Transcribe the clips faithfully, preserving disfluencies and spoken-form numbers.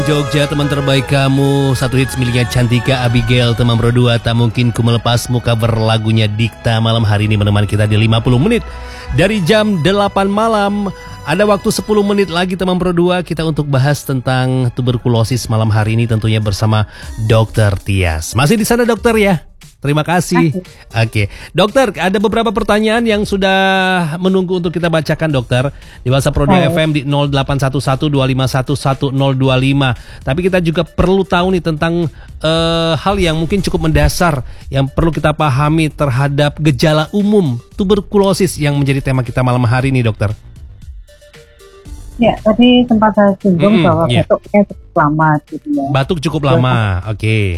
Jogja teman terbaik kamu, satu hits miliknya Cantika Abigail, teman berdua tak mungkin ku melepasmu, cover lagunya Dikta. Malam hari ini menemani kita di lima puluh menit dari jam delapan malam. Ada waktu sepuluh menit lagi teman berdua kita untuk bahas tentang tuberkulosis malam hari ini, tentunya bersama Dokter Tias. Masih di sana dokter ya? Terima kasih. Oke, dokter, ada beberapa pertanyaan yang sudah menunggu untuk kita bacakan dokter di WhatsApp Pro dua F M di nol delapan satu satu dua lima satu satu nol dua lima. Tapi kita juga perlu tahu nih tentang uh, hal yang mungkin cukup mendasar yang perlu kita pahami terhadap gejala umum tuberkulosis yang menjadi tema kita malam hari ini dokter. Ya, tadi sempat saya singgung mm, bahwa yeah. batuknya cukup lama gitu ya. Batuk cukup lama, oke. Okay.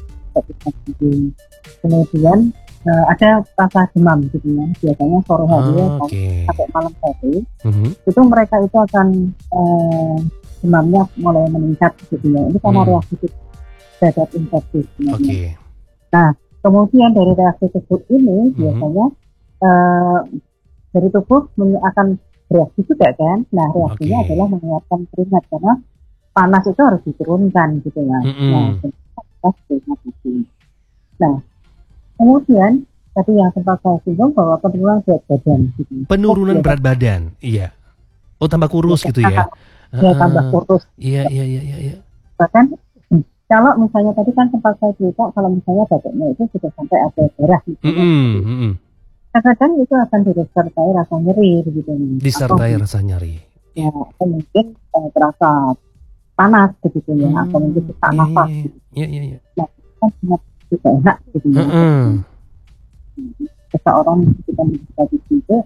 Kemudian uh, ada rasa demam gitu ya, biasanya sore hari oh, okay. sampai malam hari, uh-huh. itu mereka itu akan uh, demamnya mulai meningkat gitu ya. Ini karena hmm. reaksi terhadap infeksi. Okay. Nah, kemudian dari reaksi tersebut ini uh-huh. biasanya uh, dari tubuh akan bereaksi juga kan. Nah, reaksinya okay. adalah mengeluarkan keringat karena panas itu harus diturunkan gitu ya. Uh-huh. Nah, keringat itu. Nah, kemudian tadi yang sempat saya singgung bahwa penurunan berat badan. Gitu. Penurunan oh, berat ya. badan, iya. Oh tambah kurus ya, gitu ya? Ya uh, tambah kurus. Iya iya iya iya. Bahkan kalau misalnya tadi kan sempat saya cerita kalau misalnya batuknya itu sudah sampai ada darah. Gitu, mm-hmm, ya. mm-hmm. Kadang itu akan disertai rasa nyeri begitu. Disertai rasa nyeri. Ya, atau mungkin eh, terasa panas begitu ya, hmm, atau mungkin sesak iya, nafas. Iya gitu. iya iya. iya. Nah, kan sangat tidak enak gitu ya. Uh-uh. Seseorang ketika menderita di situ,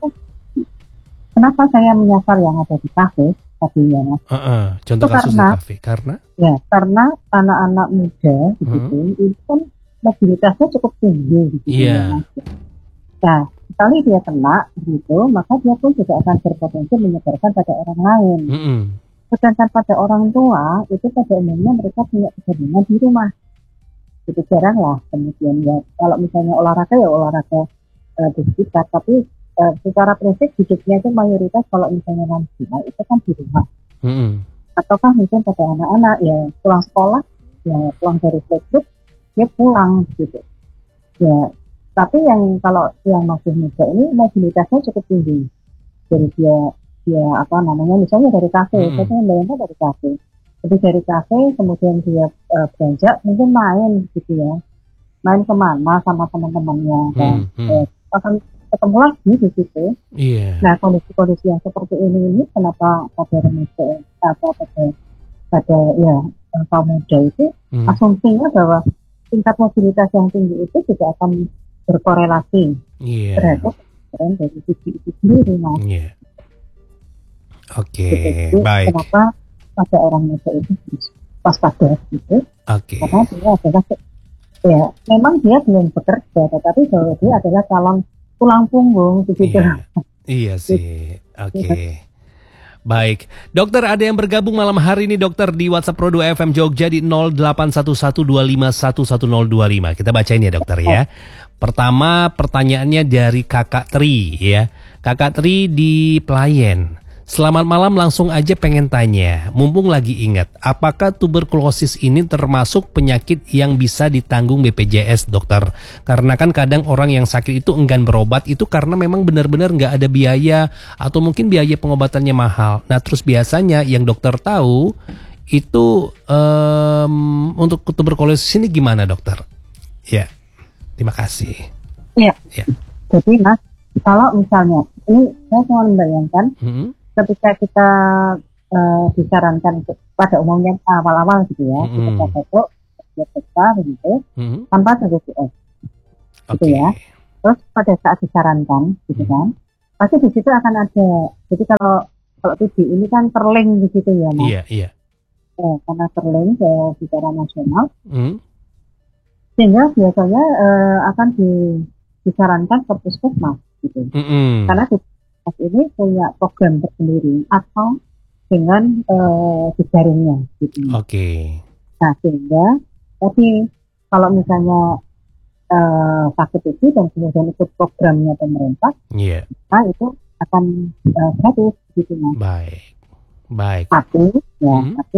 kenapa saya menyasar yang ada di kafe tadinya mas? Uh-uh. Contoh itu kasus karena, di kafe karena? Ya karena anak-anak muda begitu, uh-huh. itu kan mobilitasnya cukup tinggi gitu yeah. ya. Nah, sekali dia kena gitu, maka dia pun juga akan berpotensi menyebarkan pada orang lain. Uh-uh. Sedangkan pada orang tua itu pada umumnya mereka punya kecenderungan di rumah. Itu jarang lah, kemudian ya kalau misalnya olahraga ya olahraga uh, di sekitar, tapi uh, secara prinsip hidupnya itu mayoritas kalau misalnya lansia itu kan di rumah. Mm-hmm. Ataukah mungkin pada anak-anak ya pulang sekolah, ya pulang dari playgroup, dia pulang gitu. Ya, tapi yang kalau yang masih muda ini mobilitasnya cukup tinggi. Jadi dia dia apa namanya misalnya dari kafe, mm-hmm. saya bayangkan dari kafe. Jadi dari kafe, kemudian dia uh, belanja, mungkin main gitu ya. Main kemana sama teman-temannya. Dan hmm, hmm. Eh, akan ketemu lagi di situ. Yeah. Nah, kondisi-kondisi yang seperti ini, ini kenapa pada remaja atau pada, pada ya, kaum muda itu, hmm. asumsinya bahwa tingkat mobilitas yang tinggi itu juga akan berkorelasi yeah. terhadap dari sisi itu sendiri. Nah. Yeah. Oke, okay. Baik. Kenapa pada orang muda itu waspada gitu, okay. karena dia adalah ya memang dia belum bekerja, tetapi bahwa dia adalah calon tulang punggung begitu. Iya, iya sih, oke. Okay. Baik, dokter ada yang bergabung malam hari ini dokter di WhatsApp Pro dua F M Jogja di nol delapan satu satu dua lima satu satu nol dua lima. Kita bacain ya dokter ya. Pertama pertanyaannya dari Kakak Tri ya, Kakak Tri di Pelayan. Selamat malam, langsung aja pengen tanya, mumpung lagi ingat, apakah tuberkulosis ini termasuk penyakit yang bisa ditanggung B P J S dokter? Karena kan kadang orang yang sakit itu enggan berobat itu karena memang benar-benar nggak ada biaya atau mungkin biaya pengobatannya mahal. Nah terus biasanya yang dokter tahu itu um, untuk tuberkulosis ini gimana dokter? Ya, terima kasih. Iya, ya. Jadi mas, kalau misalnya, ini saya cuma membayangkan, hmm? ketika kita uh, disarankan pada umumnya awal-awal gitu ya, mm-hmm. kita batuk, dia pesta begitu, mm-hmm. tanpa T B C S, okay. gitu ya. Terus pada saat disarankan, gitu mm-hmm. kan, pasti di situ akan ada. Jadi kalau kalau T B ini kan terlink di situ ya, mas. Iya iya. Eh, karena terlink ke secara nasional, mm-hmm. sehingga biasanya uh, akan di, disarankan ke puskesmas, gitu. Mm-hmm. Karena di Mas ini punya program tersendiri atau dengan uh, jejaringnya gitu. Oke. Okay. Nah sehingga tapi kalau misalnya uh, sakit itu dan kemudian ikut programnya pemerintah, yeah. nah itu akan uh, gratis gitu mas. Baik, baik. Tapi ya, hmm. tapi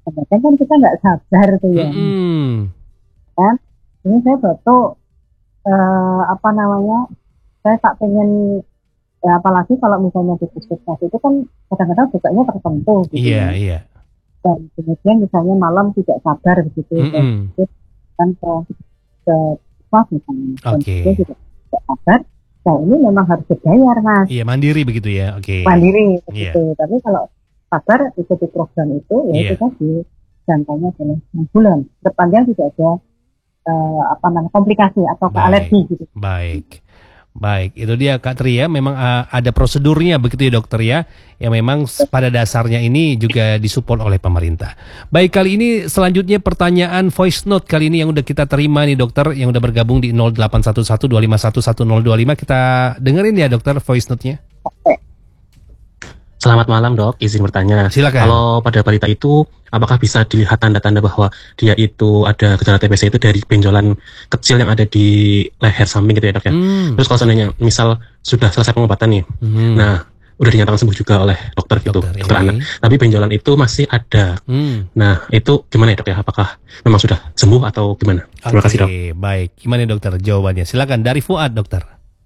kadang kan kita nggak sabar tuh ya. Mm-mm. Kan ini saya batuk eh, apa namanya, saya tak pengen ya, apalagi kalau misalnya di puskesmas itu kan kadang-kadang batuknya tertentu gitu Iya, ya. iya. Dan kemudian misalnya malam tidak sabar begitu Mm-mm. dan kan ke ke puskesmas misalnya dan Oke. dia tidak, tidak sabar, nah ini memang harus dibayar mas, Iya, mandiri begitu ya. Oke. mandiri begitu. Tapi kalau sabar ikuti program itu ya Iya. itu tadi jangkanya adalah enam bulan, sepanjang tidak ada eh, apa namanya komplikasi atau ke Baik. alergi gitu. Baik. Baik, itu dia Kak Tri ya, memang uh, ada prosedurnya begitu ya dokter ya, yang memang s- pada dasarnya ini juga disupport oleh pemerintah. Baik, kali ini selanjutnya pertanyaan voice note kali ini yang udah kita terima nih dokter, yang udah bergabung di nol delapan satu satu dua lima satu satu nol dua lima, kita dengerin ya dokter voice note-nya. Selamat malam dok, izin bertanya. Silakan. Kalau pada balita itu, apakah bisa dilihat tanda-tanda bahwa dia itu ada gejala T B C itu dari benjolan kecil yang ada di leher samping gitu ya dok ya? Hmm. Terus kalau seandainya misal sudah selesai pengobatan nih, Hmm. nah udah dinyatakan sembuh juga oleh dokter gitu, Dokter, dokter iya. anak. Tapi benjolan itu masih ada. Hmm. Nah itu gimana ya dok ya? Apakah memang sudah sembuh atau gimana? Terima kasih dok. Oke, baik. Gimana dokter jawabannya? Silakan dari Fuad dokter.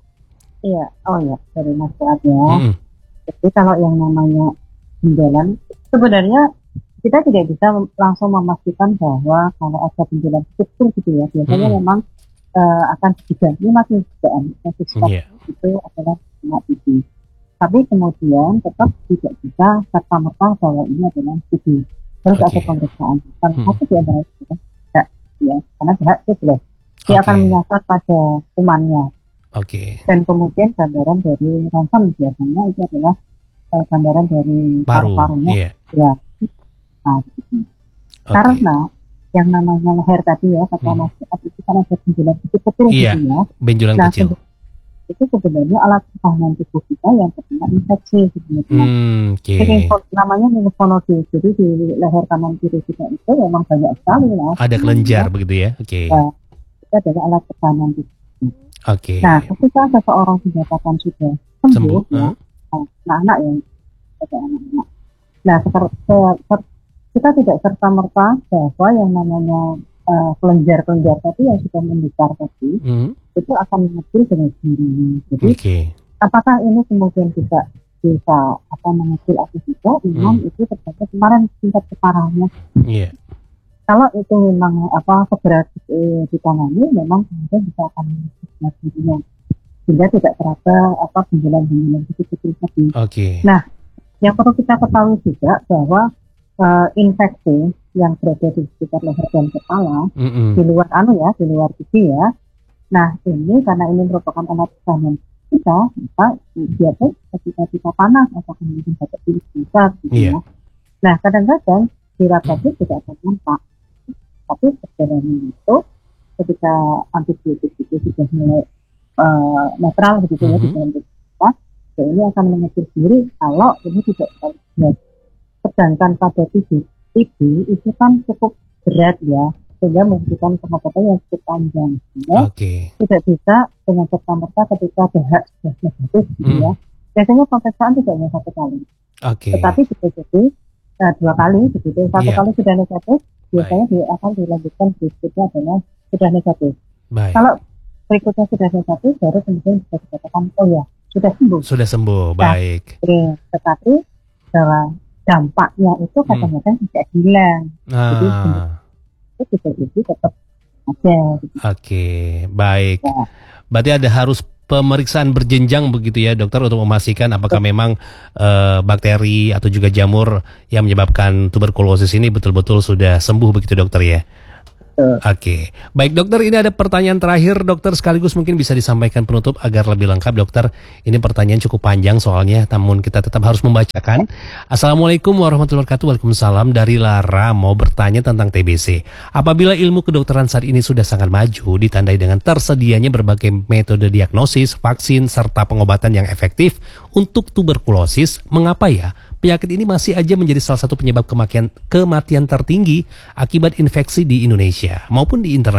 Iya, oh ya dari Mas Fuad ya. Mm-mm. Jadi kalau yang namanya benjolan, sebenarnya kita tidak bisa mem- langsung memastikan bahwa kalau ada benjolan kecil gitu ya, biasanya Hmm. memang eh, akan diganti mati dugaan kasus Iya. itu adalah kena T B. Tapi kemudian tetap tidak bisa serta-merta bahwa ini adalah T B. Terus Oke. ada pemeriksaan. Salah Hmm. satu di antara itu tidak, ya, karena berhak itu jelas. Dia Oke. akan menyasar pada kumannya. Oke. Dan kemudian gambaran dari ronsen biasanya itu adalah eh, gambaran dari Paru. paru-parunya. Iya. Ya. Nah, gitu. Oke. Karena yang namanya leher tadi ya, kata Hmm. Mas Fuad, itu kan ada benjolan kecil-kecil Iya. gitu ya. Benjolan Nah, kecil. sebe- itu sebenarnya alat pertahanan tubuh kita yang terkena infeksi sebenarnya. Hmm, oke. Jadi info- namanya pneumonosis. Jadi di leher kanan kiri kita itu memang banyak sekali lah. Ada kelenjar begitu ya. Oke. Ya, itu adalah alat pertahanan tubuh. Oke. Nah, ketika seseorang dinyatakan sudah Sembuh. sembuh, ya, Hah? anak-anak yang ada anak-anak. Nah, seker- se- ser- kita tidak serta merta bahwa yang namanya eh, kelenjar-kelenjar tadi yang sudah membesar tadi Hmm, itu akan mengecil dengan sendirinya. Jadi, Oke. apakah ini kemudian bisa bisa apa mengecil atau tidak? Memang Hmm. itu tergantung kemarin tingkat keparahannya. Iya. Kalau itu memang apa segera eh, ditangani, memang kemudian bisa akan mengecil dengan sendirinya. Sehingga tidak terasa apa benjolan-benjolan kecil-kecil tadi. Oke. Nah, yang perlu kita ketahui juga bahwa eh, infeksi yang berada di sekitar leher dan kepala Mm-mm. di luar anu ya, di luar gigi ya. Nah, ini karena ini merupakan alat pertahanan kita, maka dia pun ketika kita panas atau kemudian batuk pilek bisa gitu Iya. ya. Nah, kadang-kadang dirabati tidak akan nampak. Tapi sebenarnya itu ketika antibiotik itu sudah mulai eh, netral begitu ya di Mhm. dalam tubuh kita, ya ini akan mengecil sendiri kalau ini tidak terlihat. Sedangkan pada T B, T B itu kan cukup berat ya, sehingga membutuhkan pengobatan yang cukup panjang. Sehingga Oke. tidak bisa dengan serta-merta ketika dahak sudah negatif gitu Hmm. ya. Biasanya pemeriksaan tidak hanya satu kali, Oke. tetapi bisa jadi eh, dua kali begitu. Satu Iya. kali sudah negatif, biasanya dia akan dilanjutkan berikutnya adalah sudah negatif. Baik. Kalau berikutnya sudah negatif, baru kemudian bisa dikatakan oh ya sudah sembuh. Sudah sembuh. Nah. Baik. Oke, tetapi bahwa dampaknya itu kadang-kadang tidak hilang, Jadi, Nah. itu bisa jadi tetap ada. Gitu. Oke, baik. Ya. Berarti ada harus pemeriksaan berjenjang begitu ya dokter untuk memastikan apakah memang eh, bakteri atau juga jamur yang menyebabkan tuberkulosis ini betul-betul sudah sembuh begitu dokter ya. Betul. Oke, baik dokter, ini ada pertanyaan terakhir dokter, sekaligus mungkin bisa disampaikan penutup agar lebih lengkap dokter. Ini pertanyaan cukup panjang soalnya, namun kita tetap harus membacakan. Assalamualaikum warahmatullahi wabarakatuh. Waalaikumsalam, dari Lara, mau bertanya tentang T B C. Apabila ilmu kedokteran saat ini sudah sangat maju, ditandai dengan tersedianya berbagai metode diagnosis, vaksin, serta pengobatan yang efektif untuk tuberkulosis, mengapa ya penyakit ini masih aja menjadi salah satu penyebab kematian, kematian tertinggi akibat infeksi di Indonesia maupun di internasional?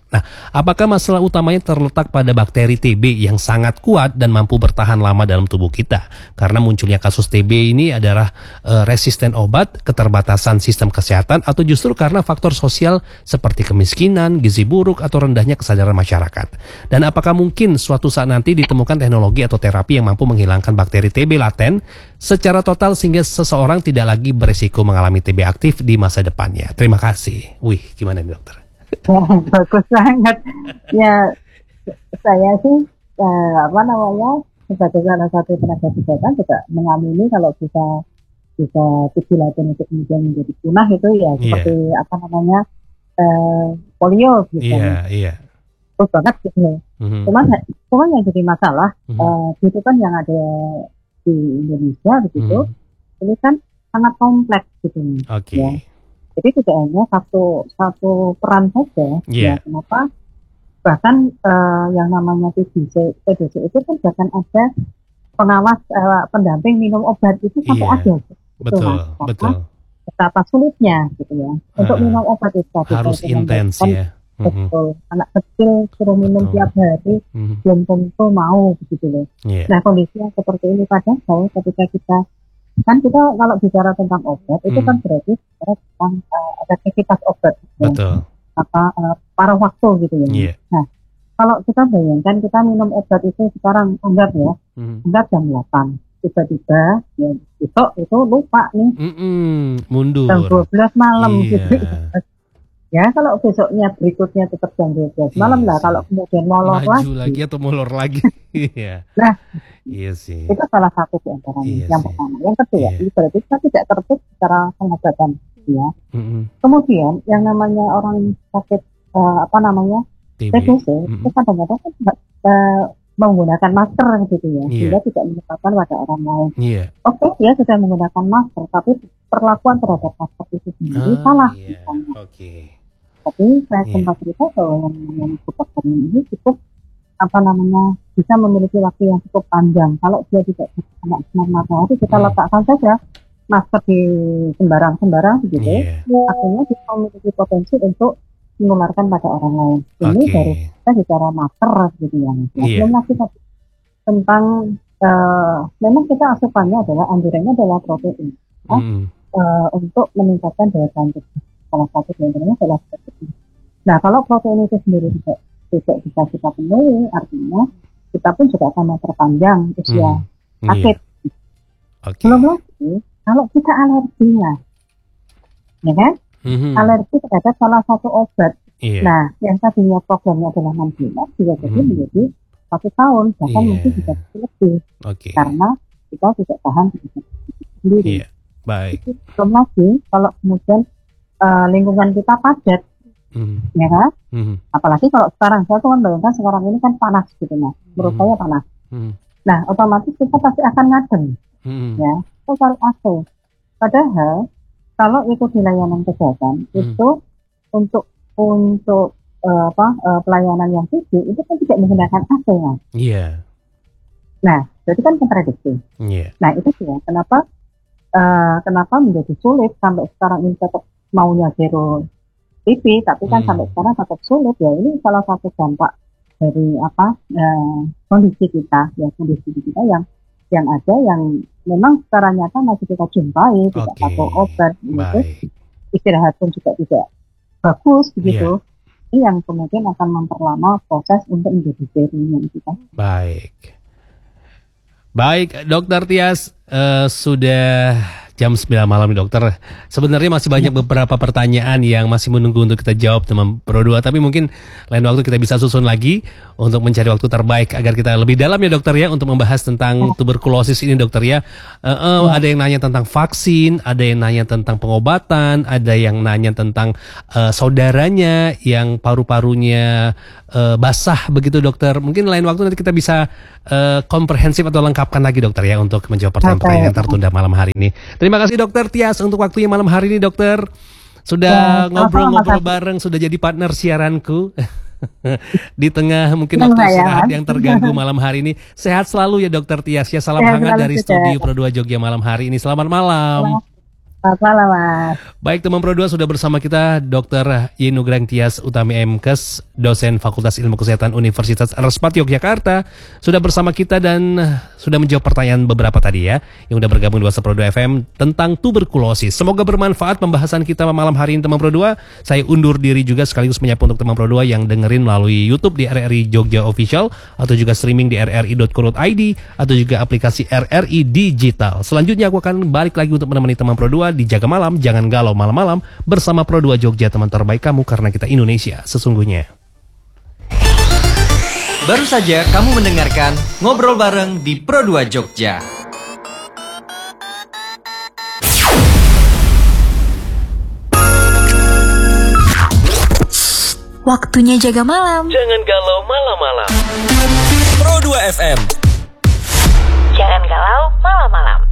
Nah, apakah masalah utamanya terletak pada bakteri T B yang sangat kuat dan mampu bertahan lama dalam tubuh kita? Karena munculnya kasus T B ini adalah e, resisten obat, keterbatasan sistem kesehatan, atau justru karena faktor sosial seperti kemiskinan, gizi buruk, atau rendahnya kesadaran masyarakat? Dan apakah mungkin suatu saat nanti ditemukan teknologi atau terapi yang mampu menghilangkan bakteri T B laten secara total sehingga seseorang tidak lagi berisiko mengalami T B aktif di masa depannya? Terima kasih. Wih, gimana nih dokter? Ya, bagus banget. Ya, saya sih eh, apa namanya sebagai salah satu tenaga kesehatan juga mengamini kalau bisa bisa T B laten itu kemudian menjadi punah itu ya seperti yeah. apa namanya eh, polio gitu. Iya, yeah, iya. Yeah. Terus banget gitu. Mm-hmm. Cuman, cuman yang jadi masalah mm-hmm. eh, itu kan yang ada di Indonesia begitu, mm-hmm. ini kan sangat kompleks gitu. Oke. Okay. Ya. Jadi tidak hanya satu satu peran saja, yeah. ya kenapa? Bahkan uh, yang namanya T B C, T B C itu kan bahkan ada pengawas uh, pendamping minum obat itu sampai yeah. ada. Betul, gitu, betul. Betapa sulitnya gitu ya uh, untuk minum obat itu. Harus intens ya. Betul. Mm-hmm. Anak kecil suruh minum betul. Tiap hari mm-hmm. belum tentu mau begitu loh. Yeah. Nah kondisinya seperti ini padahal ketika kita kan kita kalau bicara tentang obat hmm. itu kan berarti bicara tentang uh, efektivitas obat betul. Ya. Apa uh, paruh waktu gitu ya. Yeah. Nah kalau kita bayangkan kita minum obat itu sekarang anggap ya hmm. anggap jam delapan tiba-tiba ya besok itu lupa nih Mm-mm. mundur jam dua belas malam yeah. gitu. Ya kalau besoknya berikutnya tetap jam dua belas malam yes. lah kalau kemudian molor maju lagi. lagi atau molor lagi. Nah iya sih. Itu salah satu di antaranya iya yang sih. pertama. Yang kedua iya. itu berarti kita tidak tertib secara pengobatan ya. Mm-hmm. Kemudian yang namanya orang sakit uh, apa namanya T B C mm-hmm. itu kadang-kadang kan uh, menggunakan masker gitu ya, yeah. sehingga tidak menyebabkan pada orang lain. Yeah. Oke, okay, dia sudah menggunakan masker, tapi perlakuan terhadap masker itu sendiri ah, salah. Yeah. Oke. Okay. Tapi saya yeah. sempat cerita bahwa yang namanya dokter ini cukup apa namanya bisa memiliki waktu yang cukup panjang. Kalau dia tidak kena sinar matahari, kita hmm. letakkan saja masker di sembarang-sembarang begitu, yeah. akhirnya kita memiliki potensi untuk menularkan pada orang lain. Ini okay. baru kita bicara masker gitu ya. Nah, yeah. Belum lagi tentang uh, memang kita asupannya adalah anjurannya adalah protein ya, mm. uh, untuk meningkatkan daya tahan tubuh. Salah satu di antaranya adalah protein. Nah kalau protein itu sendiri tidak tidak bisa kita penuhi, artinya kita pun juga akan memperpanjang usia mm. sakit. Yeah. Okay. Belum lagi kalau kita alerginya, ya kan? Mm-hmm. Alergi terhadap salah satu obat. Yeah. Nah, yang tadinya programnya adalah enam bulan, juga jadi mm-hmm. menjadi satu tahun, bahkan yeah. mungkin bisa lebih. Okay. Karena kita tidak tahan sendiri. Yeah. Baik. Belum lagi kalau kemudian uh, lingkungan kita padat, mm-hmm. ya kan? Mm-hmm. Apalagi kalau sekarang, saya tuh kan bayangkan sekarang ini kan panas gitu, nah. Menurut mm-hmm. saya panas. Mm-hmm. Nah, otomatis kita pasti akan ngadem, mm-hmm. ya. Itu cari A C. Padahal kalau itu di layanan kesehatan hmm. itu untuk untuk uh, apa uh, pelayanan yang tinggi itu kan tidak menggunakan A C ya. Iya. Yeah. Nah, jadi kan kontradiksi. Yeah. Nah itu sih ya, kenapa uh, kenapa menjadi sulit sampai sekarang ini tetap maunya zero T B, tapi kan hmm. sampai sekarang tetap sulit ya. Ini salah satu dampak dari apa uh, kondisi kita ya kondisi kita yang yang ada yang memang secara nyata masih kita jumpai, tidak okay. pakai obat, gitu. Istirahat pun juga tidak bagus, begitu. Yeah. Ini yang kemudian akan memperlama proses untuk menjadi jaringan kita. Baik, baik, Dokter Tias, uh, sudah jam sembilan malam nih dokter. Sebenarnya masih banyak beberapa pertanyaan yang masih menunggu untuk kita jawab teman Pro dua, tapi mungkin lain waktu kita bisa susun lagi untuk mencari waktu terbaik agar kita lebih dalam ya dokter ya untuk membahas tentang tuberkulosis ini dokter ya. Uh, uh, ada yang nanya tentang vaksin, ada yang nanya tentang pengobatan, ada yang nanya tentang uh, saudaranya yang paru-parunya uh, basah begitu dokter. Mungkin lain waktu nanti kita bisa uh, komprehensif atau lengkapkan lagi dokter ya untuk menjawab pertanyaan-pertanyaan yang tertunda malam hari ini. Terima kasih dokter Tias untuk waktunya malam hari ini dokter. Sudah ngobrol-ngobrol bareng, sudah jadi partner siaranku. Di tengah mungkin waktu istirahat yang terganggu malam hari ini. Sehat selalu ya dokter Tias ya. Salam hangat dari studio Pro dua Jogja malam hari ini. Selamat malam. Selamat malam, Mas. Baik, teman Pro dua sudah bersama kita Dokter Yenu Grengtias Utami M Kes, dosen Fakultas Ilmu Kesehatan Universitas Erasmus Yogyakarta, sudah bersama kita dan sudah menjawab pertanyaan beberapa tadi ya, yang udah bergabung di WhatsApp Pro dua F M tentang tuberkulosis. Semoga bermanfaat pembahasan kita malam hari ini, teman Pro dua. Saya undur diri juga sekaligus menyapa untuk teman Pro dua yang dengerin melalui YouTube di R R I Jogja Official atau juga streaming di r r i dot co dot i d atau juga aplikasi R R I Digital. Selanjutnya aku akan balik lagi untuk menemani teman Pro dua di Jaga Malam, Jangan Galau Malam-Malam bersama Pro dua Jogja, teman terbaik kamu karena kita Indonesia sesungguhnya. Baru saja kamu mendengarkan Ngobrol Bareng di Pro dua Jogja. Waktunya jaga malam. Jangan galau malam-malam. Pro dua F M. Jangan galau malam-malam.